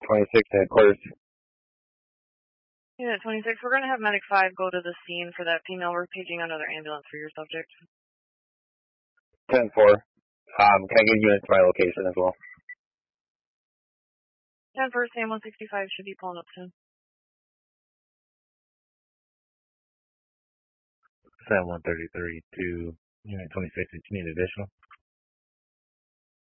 26 to headquarters. Unit 26, we're going to have Medic 5 go to the scene for that female. We're paging another ambulance for your subject. 10-4. Can I get units to my location as well? 10 first, Sam 165 should be pulling up soon. Sam 133 to Unit 26, if you need additional.